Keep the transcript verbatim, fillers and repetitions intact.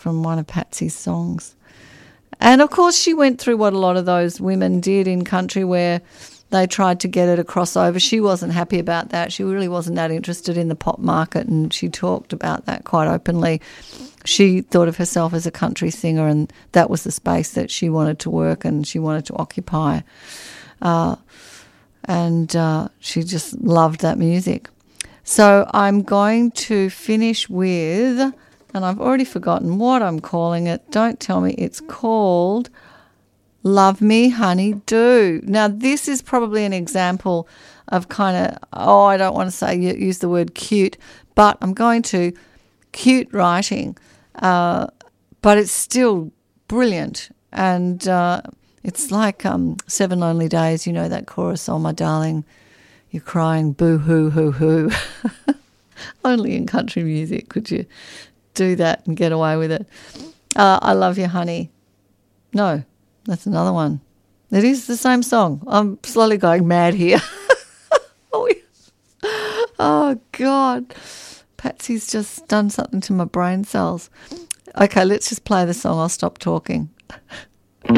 from one of Patsy's songs. And, of course, she went through what a lot of those women did in country where they tried to get her to cross over. She wasn't happy about that. She really wasn't that interested in the pop market, and she talked about that quite openly. She thought of herself as a country singer, and that was the space that she wanted to work and she wanted to occupy. Uh, and uh, she just loved that music. So I'm going to finish with, and I've already forgotten what I'm calling it. Don't tell me. It's called Love Me Honey Do. Now, this is probably an example of kind of, oh, I don't want to say use the word cute, but I'm going to, cute writing, uh, but it's still brilliant. And uh, it's like um, Seven Lonely Days, you know, that chorus, oh, my darling, you're crying boo-hoo, hoo-hoo. Only in country music could you do that and get away with it. Uh, I love you, honey. No. That's another one. It is the same song. I'm slowly going mad here. Oh, God. Patsy's just done something to my brain cells. Okay, let's just play the song. I'll stop talking.